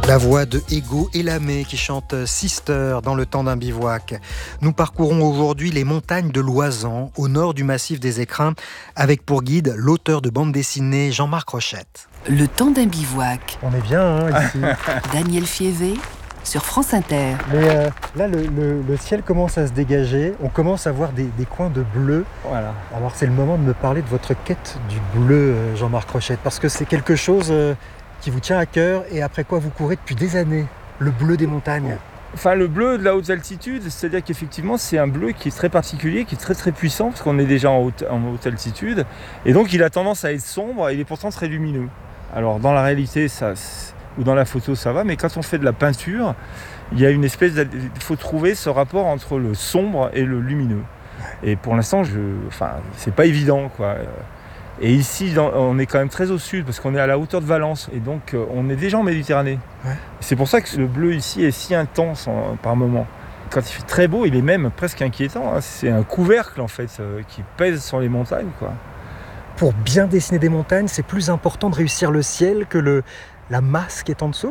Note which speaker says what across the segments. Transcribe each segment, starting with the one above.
Speaker 1: La voix de Ego Elamé qui chante Sister dans le temps d'un bivouac. Nous parcourons aujourd'hui les montagnes de l'Oisans, au nord du massif des Écrins, avec pour guide l'auteur de bande dessinée Jean-Marc Rochette.
Speaker 2: Le temps d'un bivouac.
Speaker 1: On est bien ici.
Speaker 2: Daniel Fievé sur France Inter.
Speaker 1: Mais là, le ciel commence à se dégager. On commence à voir des coins de bleu.
Speaker 3: Voilà.
Speaker 1: Alors c'est le moment de me parler de votre quête du bleu, Jean-Marc Rochette, parce que c'est quelque chose qui vous tient à cœur et après quoi vous courez depuis des années. Le bleu des montagnes.
Speaker 3: Enfin, le bleu de la haute altitude, c'est-à-dire qu'effectivement, c'est un bleu qui est très particulier, qui est très très puissant, parce qu'on est déjà en haute altitude. Et donc, il a tendance à être sombre et il est pourtant très lumineux. Alors, dans la réalité, ou dans la photo, ça va, mais quand on fait de la peinture, il y a une espèce il faut trouver ce rapport entre le sombre et le lumineux. Et pour l'instant, c'est pas évident, quoi. Et ici, on est quand même très au sud, parce qu'on est à la hauteur de Valence, et donc on est déjà en Méditerranée. Ouais. C'est pour ça que le bleu ici est si intense par moment. Quand il fait très beau, il est même presque inquiétant. Hein. C'est un couvercle, en fait, qui pèse sur les montagnes, quoi.
Speaker 1: Pour bien dessiner des montagnes, c'est plus important de réussir le ciel que la masse qui est en dessous ?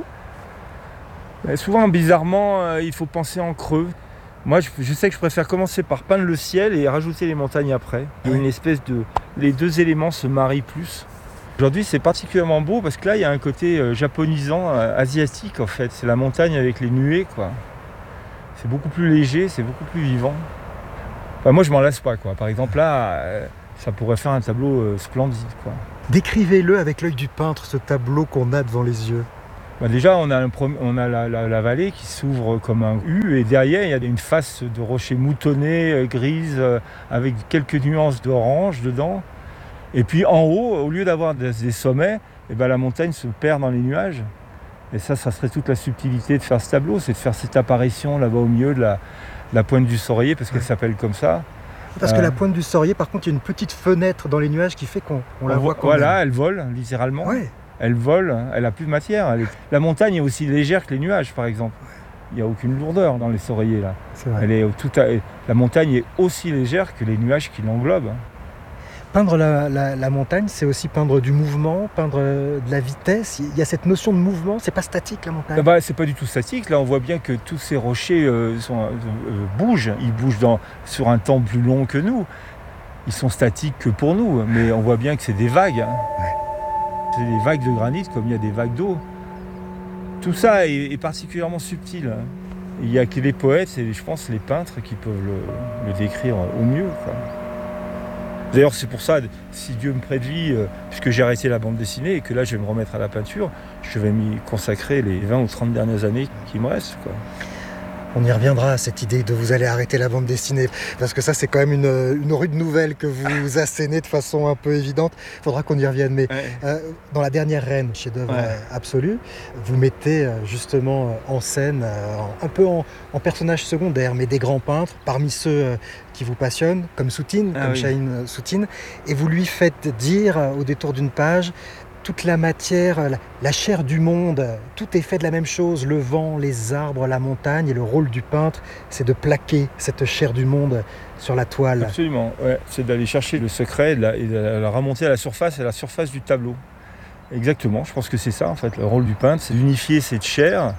Speaker 3: Souvent, bizarrement, il faut penser en creux. Moi, je sais que je préfère commencer par peindre le ciel et rajouter les montagnes après. Il y a une espèce les deux éléments se marient plus. Aujourd'hui, c'est particulièrement beau parce que là, il y a un côté japonisant, asiatique en fait. C'est la montagne avec les nuées, quoi. C'est beaucoup plus léger, c'est beaucoup plus vivant. Enfin, moi, je m'en lasse pas, quoi. Par exemple, là, ça pourrait faire un tableau splendide, quoi.
Speaker 1: Décrivez-le avec l'œil du peintre, ce tableau qu'on a devant les yeux.
Speaker 3: Déjà, on a la vallée qui s'ouvre comme un U, et derrière, il y a une face de rochers moutonnés, grise, avec quelques nuances d'orange dedans. Et puis en haut, au lieu d'avoir des sommets, la montagne se perd dans les nuages. Et ça serait toute la subtilité de faire ce tableau, c'est de faire cette apparition là-bas au milieu de la pointe du Saurier, parce qu'elle s'appelle comme ça.
Speaker 1: Parce que la pointe du Saurier, par contre, il y a une petite fenêtre dans les nuages qui fait qu'on la voit quand même.
Speaker 3: Voilà, elle vole, littéralement. Ouais. Elle vole, elle a plus de matière. La montagne est aussi légère que les nuages, par exemple. Il n'y a aucune lourdeur dans les Sauriers, là.
Speaker 1: C'est vrai.
Speaker 3: La montagne est aussi légère que les nuages qui l'englobent.
Speaker 1: Peindre la montagne, c'est aussi peindre du mouvement, peindre de la vitesse. Il y a cette notion de mouvement, c'est pas statique, la montagne.
Speaker 3: C'est pas du tout statique. Là, on voit bien que tous ces rochers bougent. Ils bougent sur un temps plus long que nous. Ils sont statiques que pour nous, mais on voit bien que c'est des vagues. Hein. Ouais. C'est des vagues de granit comme il y a des vagues d'eau. Tout ça est particulièrement subtil. Il n'y a que les poètes et je pense les peintres qui peuvent le décrire au mieux, quoi. D'ailleurs, c'est pour ça, si Dieu me prête vie, puisque j'ai arrêté la bande dessinée et que là je vais me remettre à la peinture, je vais m'y consacrer les 20 ou 30 dernières années qui me restent, quoi.
Speaker 1: On y reviendra à cette idée de vous allez arrêter la bande dessinée, parce que ça c'est quand même une rude nouvelle que vous assénez de façon un peu évidente. Il faudra qu'on y revienne, mais dans La Dernière Reine, chef-d'œuvre absolu, vous mettez justement en scène, un peu en personnage secondaire, mais des grands peintres, parmi ceux qui vous passionnent, comme Soutine, Chahine Soutine, et vous lui faites dire au détour d'une page, toute la matière, la chair du monde, tout est fait de la même chose, le vent, les arbres, la montagne, et le rôle du peintre, c'est de plaquer cette chair du monde sur la toile.
Speaker 3: Absolument, ouais. C'est d'aller chercher le secret et de la remonter à la surface du tableau. Exactement, je pense que c'est ça en fait, le rôle du peintre, c'est d'unifier cette chair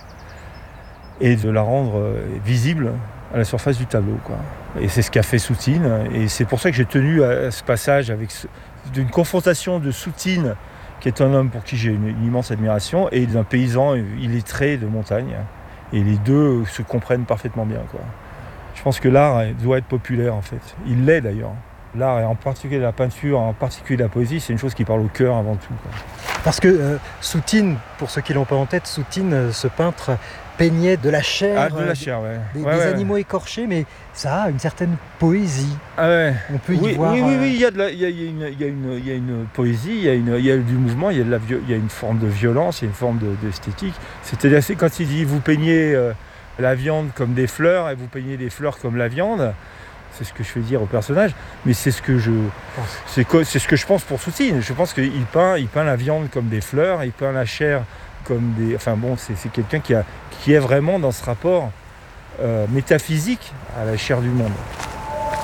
Speaker 3: et de la rendre visible à la surface du tableau, quoi. Et c'est ce qu'a fait Soutine, et c'est pour ça que j'ai tenu à ce passage d'une confrontation de Soutine, qui est un homme pour qui j'ai une immense admiration, et d'un paysan illettré de montagne. Et les deux se comprennent parfaitement bien, quoi. Je pense que l'art doit être populaire, en fait. Il l'est, d'ailleurs. L'art, et en particulier la peinture, en particulier la poésie, c'est une chose qui parle au cœur avant tout, quoi.
Speaker 1: Parce que Soutine, pour ceux qui l'ont pas en tête, Soutine, ce peintre, peignait de la chair, des animaux écorchés, mais ça a une certaine poésie. On peut y voir.
Speaker 3: Oui, il y a une poésie, il y a du mouvement, il y a une forme de violence, il y a une forme d'esthétique. C'est-à-dire que quand il dit vous peignez la viande comme des fleurs et vous peignez des fleurs comme la viande, c'est ce que je fais dire au personnage, mais c'est ce que je pense pour Soutine. Je pense qu'il peint la viande comme des fleurs, il peint la chair comme des... Enfin bon, c'est quelqu'un qui est vraiment dans ce rapport métaphysique à la chair du monde.